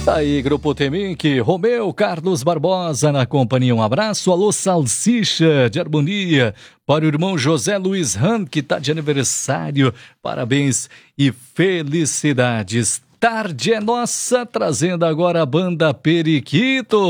Tá aí, Grupo Temink, Romeu Carlos Barbosa na companhia. Um abraço, alô Salsicha de Harmonia, para o irmão José Luiz Han, que tá de aniversário. Parabéns e felicidades. Tarde é nossa, trazendo agora a banda Periquito.